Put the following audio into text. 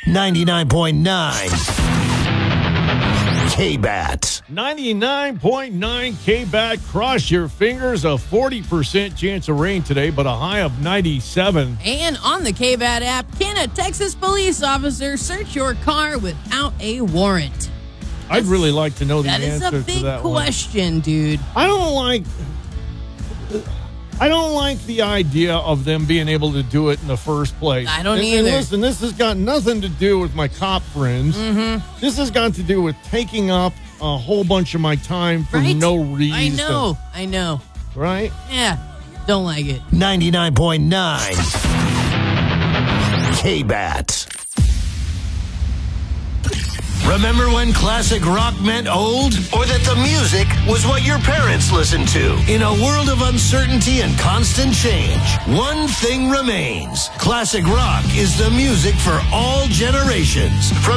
99.9 K-Bat. 99.9 K-Bat. Cross your fingers. A 40% chance of rain today, but a high of 97. And on the K-Bat app, can a Texas police officer search your car without a warrant? I'd really like to know the That is answer a big to that question, dude. I don't like the idea of them being able to do it in the first place. I don't and either. Listen, this has got nothing to do with my cop friends. Mm-hmm. This has got to do with taking up a whole bunch of my time for Right? no reason. I know. Right? Yeah, don't like it. 99.9 K-Bat. Remember when classic rock meant old? Or that the music was what your parents listened to? In a world of uncertainty and constant change, one thing remains. Classic rock is the music for all generations. From